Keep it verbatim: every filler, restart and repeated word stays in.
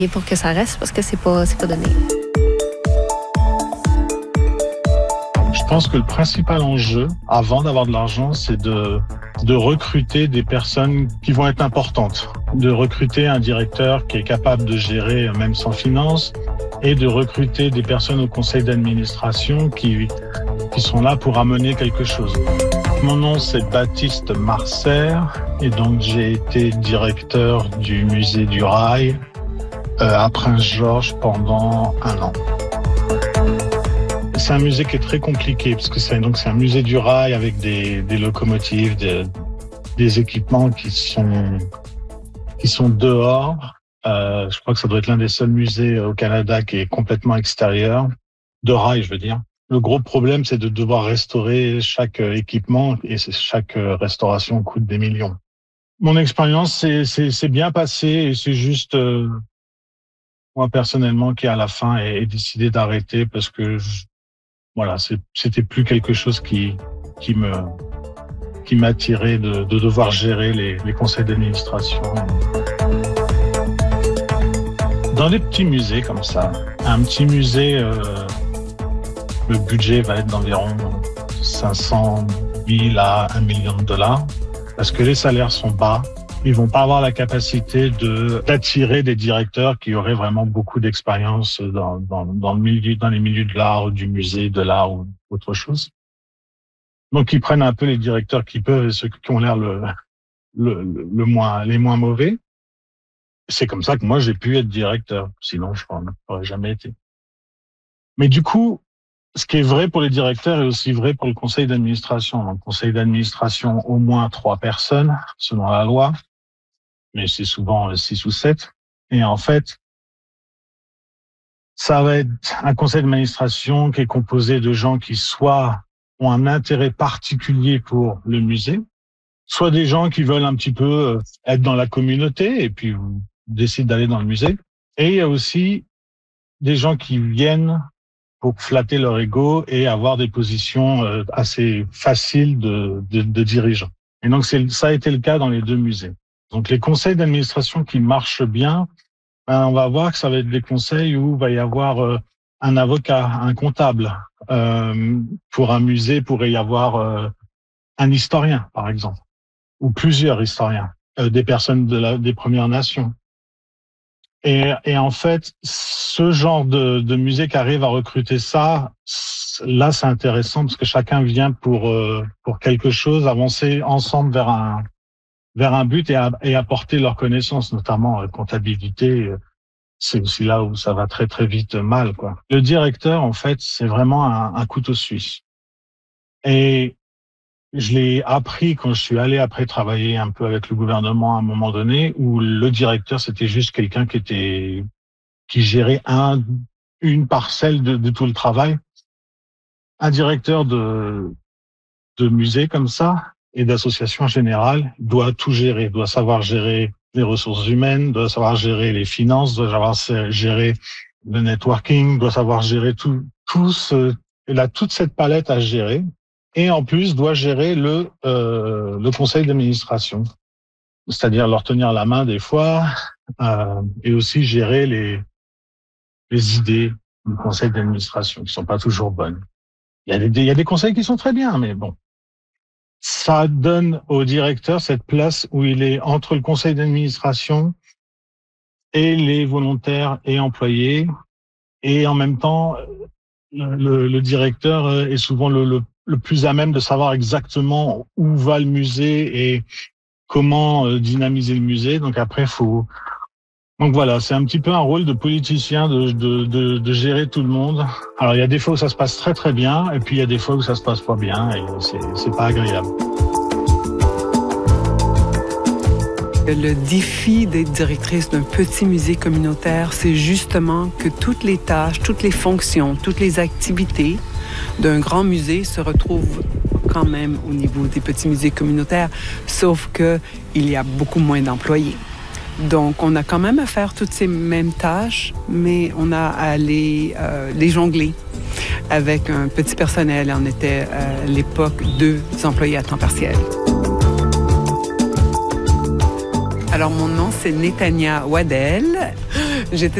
Et pour que ça reste, parce que c'est pas, c'est pas donné. Je pense que le principal enjeu, avant d'avoir de l'argent, c'est de, de recruter des personnes qui vont être importantes. De recruter un directeur qui est capable de gérer, même sans finance, et de recruter des personnes au conseil d'administration qui, qui sont là pour amener quelque chose. Mon nom, c'est Baptiste Marcer, et donc j'ai été directeur du musée du rail euh, à Prince-Georges pendant un an. C'est un musée qui est très compliqué parce que c'est donc c'est un musée du rail avec des, des locomotives, des, des équipements qui sont qui sont dehors. Euh, je crois que ça doit être l'un des seuls musées au Canada qui est complètement extérieur, de rail, je veux dire. Le gros problème, c'est de devoir restaurer chaque équipement et chaque restauration coûte des millions. Mon expérience, c'est c'est, c'est bien passé et c'est juste euh, moi personnellement qui à la fin ai, ai décidé d'arrêter parce que je, Voilà, c'était plus quelque chose qui qui me qui m'attirait de, de devoir gérer les, les conseils d'administration. Dans des petits musées comme ça, un petit musée, euh, le budget va être d'environ cinq cent mille à un million de dollars parce que les salaires sont bas. Ils vont pas avoir la capacité de d'attirer des directeurs qui auraient vraiment beaucoup d'expérience dans, dans, dans le milieu, dans les milieux de l'art ou du musée de l'art ou autre chose. Donc, ils prennent un peu les directeurs qui peuvent et ceux qui ont l'air le, le, le moins, les moins mauvais. C'est comme ça que moi, j'ai pu être directeur. Sinon, je n'aurais jamais été. Mais du coup, ce qui est vrai pour les directeurs est aussi vrai pour le conseil d'administration. Donc, conseil d'administration, au moins trois personnes, selon la loi. Mais c'est souvent six ou sept. Et en fait, ça va être un conseil d'administration qui est composé de gens qui soit ont un intérêt particulier pour le musée, soit des gens qui veulent un petit peu être dans la communauté et puis décident d'aller dans le musée. Et il y a aussi des gens qui viennent pour flatter leur ego et avoir des positions assez faciles de, de, de dirigeants. Et donc, c'est, ça a été le cas dans les deux musées. Donc, les conseils d'administration qui marchent bien, ben, on va voir que ça va être des conseils où il va y avoir euh, un avocat, un comptable. Euh, pour un musée, il pourrait y avoir euh, un historien, par exemple, ou plusieurs historiens, euh, des personnes de la, des Premières Nations. Et, et en fait, ce genre de, de musée qui arrive à recruter ça, là, c'est intéressant parce que chacun vient pour euh, pour quelque chose, avancer ensemble vers un vers un but et, à, et apporter leurs connaissances, notamment euh, comptabilité. Euh, c'est aussi là où ça va très très vite mal, quoi. Le directeur, en fait, c'est vraiment un, un couteau suisse. Et je l'ai appris quand je suis allé après travailler un peu avec le gouvernement à un moment donné, où le directeur, c'était juste quelqu'un qui était qui gérait un une parcelle de, de tout le travail. Un directeur de de musée comme ça et d'association en général doit tout gérer, doit savoir gérer les ressources humaines, doit savoir gérer les finances, doit savoir gérer le networking, doit savoir gérer tout, tout ce, il a toute cette palette à gérer et en plus doit gérer le, euh, le conseil d'administration, c'est-à-dire leur tenir la main des fois euh, et aussi gérer les, les idées du conseil d'administration qui sont pas toujours bonnes. Il y a des, il y a des conseils qui sont très bien, mais bon. Ça donne au directeur cette place où il est entre le conseil d'administration et les volontaires et employés. Et en même temps, le, le directeur est souvent le, le, le plus à même de savoir exactement où va le musée et comment dynamiser le musée. Donc après, faut... Donc voilà, c'est un petit peu un rôle de politicien de, de, de, de gérer tout le monde. Alors il y a des fois où ça se passe très très bien et puis il y a des fois où ça se passe pas bien et c'est, c'est pas agréable. Le défi d'être directrice d'un petit musée communautaire, c'est justement que toutes les tâches, toutes les fonctions, toutes les activités d'un grand musée se retrouvent quand même au niveau des petits musées communautaires, sauf que il y a beaucoup moins d'employés. Donc, on a quand même à faire toutes ces mêmes tâches, mais on a à les, euh, les jongler avec un petit personnel. On était à l'époque deux employés à temps partiel. Alors, mon nom, c'est Netanya Waddell. J'étais